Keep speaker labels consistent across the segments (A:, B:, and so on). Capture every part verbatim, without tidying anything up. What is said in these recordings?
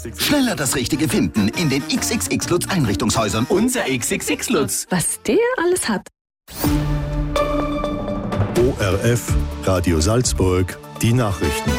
A: Schneller das Richtige finden in den X X X Lutz Einrichtungshäusern.
B: Unser X X X Lutz.
C: Was der alles hat.
D: O R F, Radio Salzburg, die Nachrichten.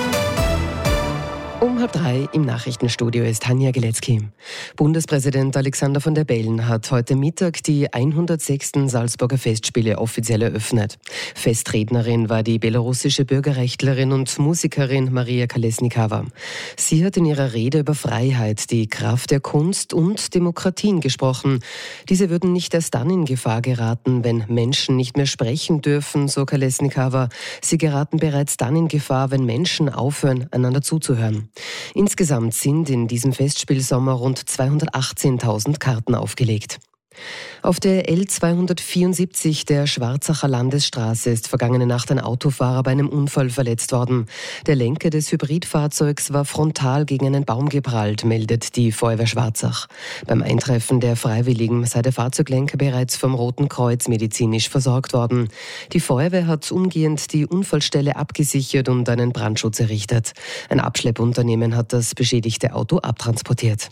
E: Um halb drei im Nachrichtenstudio ist Tanja Geletzky. Bundespräsident Alexander von der Bellen hat heute Mittag die hundertsechsten Salzburger Festspiele offiziell eröffnet. Festrednerin war die belarussische Bürgerrechtlerin und Musikerin Maria Kolesnikava. Sie hat in ihrer Rede über Freiheit, die Kraft der Kunst und Demokratien gesprochen. Diese würden nicht erst dann in Gefahr geraten, wenn Menschen nicht mehr sprechen dürfen, so Kolesnikava. Sie geraten bereits dann in Gefahr, wenn Menschen aufhören, einander zuzuhören. Insgesamt sind in diesem Festspielsommer rund zweihundertachtzehntausend Karten aufgelegt. Auf der L zweihundertvierundsiebzig der Schwarzacher Landesstraße ist vergangene Nacht ein Autofahrer bei einem Unfall verletzt worden. Der Lenker des Hybridfahrzeugs war frontal gegen einen Baum geprallt, meldet die Feuerwehr Schwarzach. Beim Eintreffen der Freiwilligen sei der Fahrzeuglenker bereits vom Roten Kreuz medizinisch versorgt worden. Die Feuerwehr hat umgehend die Unfallstelle abgesichert und einen Brandschutz errichtet. Ein Abschleppunternehmen hat das beschädigte Auto abtransportiert.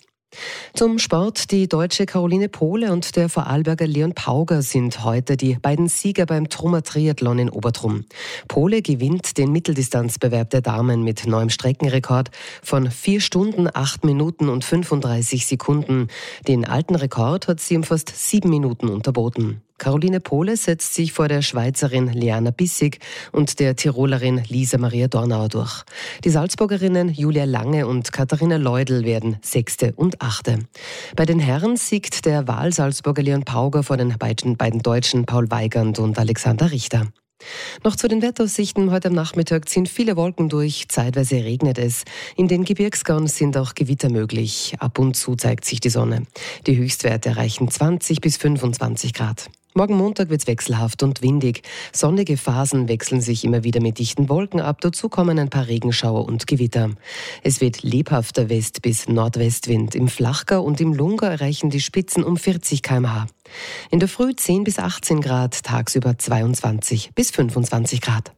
E: Zum Sport. Die deutsche Caroline Pohle und der Vorarlberger Leon Pauger sind heute die beiden Sieger beim Trummer Triathlon in Obertrum. Pohle gewinnt den Mitteldistanzbewerb der Damen mit neuem Streckenrekord von vier Stunden, acht Minuten und fünfunddreißig Sekunden. Den alten Rekord hat sie um fast sieben Minuten unterboten. Caroline Pohle setzt sich vor der Schweizerin Liana Bissig und der Tirolerin Lisa Maria Dornauer durch. Die Salzburgerinnen Julia Lange und Katharina Leudl werden Sechste und Achte. Bei den Herren siegt der Wahlsalzburger Leon Pauger vor den beiden, beiden Deutschen Paul Weigand und Alexander Richter. Noch zu den Wetteraussichten. Heute am Nachmittag ziehen viele Wolken durch, zeitweise regnet es. In den Gebirgsgauen sind auch Gewitter möglich. Ab und zu zeigt sich die Sonne. Die Höchstwerte erreichen zwanzig bis fünfundzwanzig Grad. Morgen Montag wird es wechselhaft und windig. Sonnige Phasen wechseln sich immer wieder mit dichten Wolken ab. Dazu kommen ein paar Regenschauer und Gewitter. Es wird lebhafter West- bis Nordwestwind. Im Flachgau und im Lungau erreichen die Spitzen um vierzig Kilometer pro Stunde. In der Früh zehn bis achtzehn Grad, tagsüber zweiundzwanzig bis fünfundzwanzig Grad.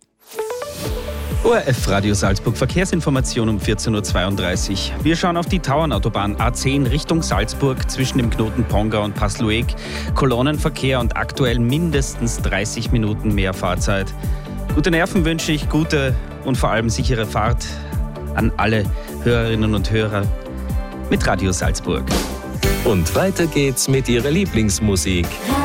B: O R F Radio Salzburg, Verkehrsinformation um vierzehn Uhr zweiunddreißig. Wir schauen auf die Tauernautobahn A zehn Richtung Salzburg zwischen dem Knoten Pongau und Passlueg. Kolonnenverkehr und aktuell mindestens dreißig Minuten mehr Fahrzeit. Gute Nerven wünsche ich, gute und vor allem sichere Fahrt an alle Hörerinnen und Hörer mit Radio Salzburg.
F: Und weiter geht's mit Ihrer Lieblingsmusik.